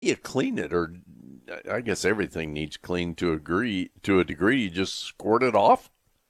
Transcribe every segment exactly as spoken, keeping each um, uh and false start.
you clean it? Or I guess everything needs cleaned to agree to a degree. You just squirt it off.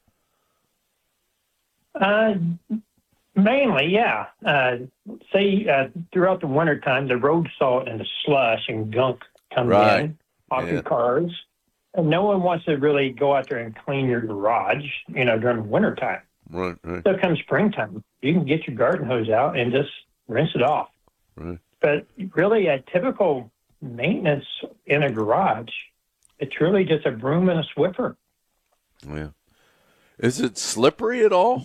Uh, Mainly, yeah. Uh, say uh, throughout the wintertime, the road salt and the slush and gunk comes Right. in off your Yeah. cars. And no one wants to really go out there and clean your garage, you know, during the wintertime. Right. Right. So come springtime, you can get your garden hose out and just rinse it off. Right. But really, a typical maintenance in a garage, it's really just a broom and a Swiffer. Yeah. Is it slippery at all?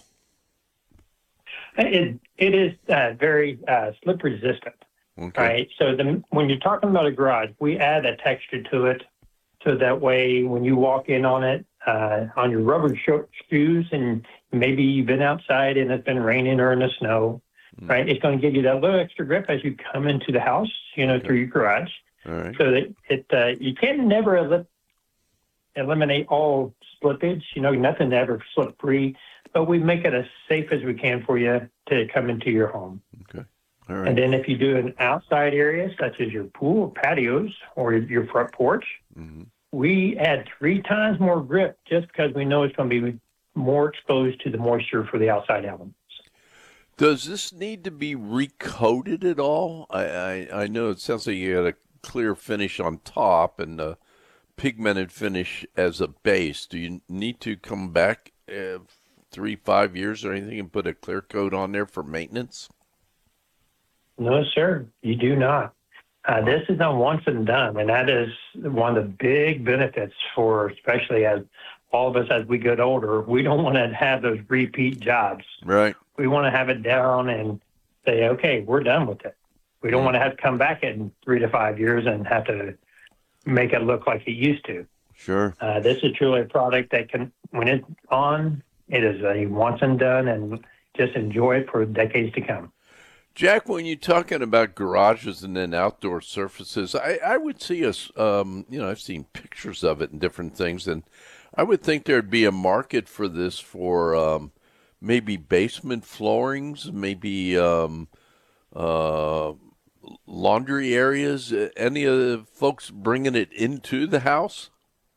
It, it is uh, very uh, slip resistant. Okay. Right. So the, when you're talking about a garage, we add a texture to it, so that way when you walk in on it, uh, on your rubber sho- shoes, and maybe you've been outside and it's been raining or in the snow, Mm. right? It's going to give you that little extra grip as you come into the house, you know, Okay. through your garage, All right. so that it uh, you can never el- eliminate all slippage. You know, nothing to ever slip free, but we make it as safe as we can for you to come into your home. Okay. All And right. then if you do an outside area, such as your pool, patios, or your front porch, Mm-hmm. we add three times more grip just because we know it's going to be more exposed to the moisture for the outside elements. Does this need to be recoated at all? I, I, I know it sounds like you got a clear finish on top and a pigmented finish as a base. Do you need to come back uh, three, five years or anything and put a clear coat on there for maintenance? No, sir, you do not. Uh, this is a once and done, and that is one of the big benefits for, especially as all of us as we get older, we don't want to have those repeat jobs. Right. We want to have it down and say, okay, we're done with it. We don't Mm. want to have to come back in three to five years and have to make it look like it used to. Sure. Uh, this is truly a product that can, when it's on, it is a once and done, and just enjoy it for decades to come. Jack, when you're talking about garages and then outdoor surfaces, I, I would see us, um, you know, I've seen pictures of it and different things, and I would think there'd be a market for this for um, maybe basement floorings, maybe um, uh, laundry areas. Uh, Any of the folks bringing it into the house?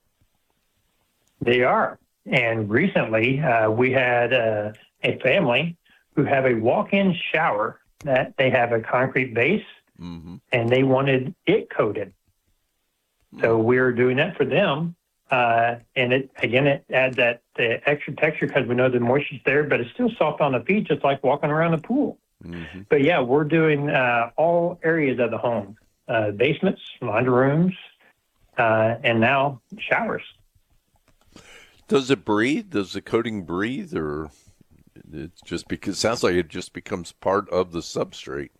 They are. And recently, uh, we had uh, a family who have a walk-in shower that they have a concrete base, Mm-hmm. and they wanted it coated. So we're doing that for them. Uh, and it again, it adds that the extra texture because we know the moisture's there, but it's still soft on the feet, just like walking around the pool. Mm-hmm. But yeah, we're doing uh, all areas of the home, uh, basements, laundry rooms, uh, and now showers. Does it breathe? Does the coating breathe, or it just because it sounds like it just becomes part of the substrate?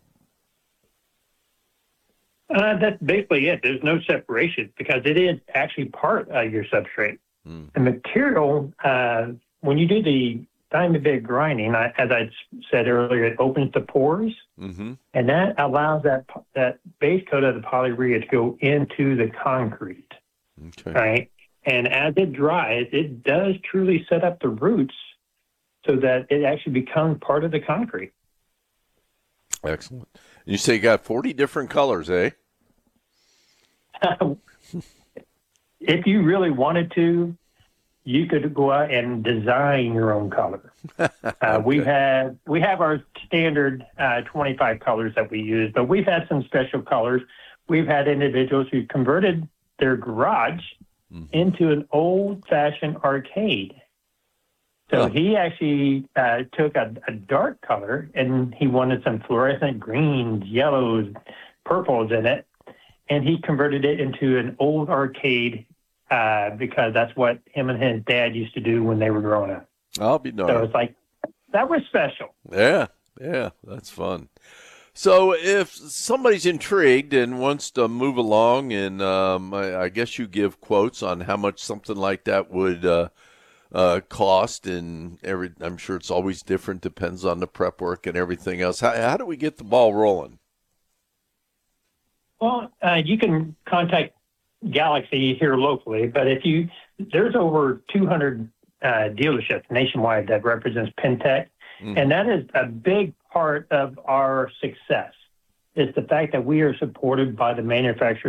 Uh, that's basically it. There's no separation because it is actually part of your substrate. Mm. The material, uh, when you do the diamond bed grinding, I, as I said earlier, it opens the pores, Mm-hmm. and that allows that that base coat of the polyurea to go into the concrete, Okay. right? And as it dries, it does truly set up the roots so that it actually becomes part of the concrete. Excellent. You say you got forty different colors, eh? If you really wanted to, you could go out and design your own color. Uh, we Okay. have we have our standard uh, twenty-five colors that we use, but we've had some special colors. We've had individuals who converted their garage Mhm. into an old-fashioned arcade. So Huh. he actually uh, took a, a dark color and he wanted some fluorescent greens, yellows, purples in it, and he converted it into an old arcade uh, because that's what him and his dad used to do when they were growing up. I'll be So darned. it's like, that was special. Yeah, yeah, that's fun. So if somebody's intrigued and wants to move along, and um, I, I guess you give quotes on how much something like that would uh, uh, cost, and every I'm sure it's always different, depends on the prep work and everything else. How, how do we get the ball rolling? Well, uh, you can contact Galaxy here locally, but if you, there's over two hundred uh, dealerships nationwide that represents Pentec, Mm. and that is a big part of our success. It's the fact that we are supported by the manufacturers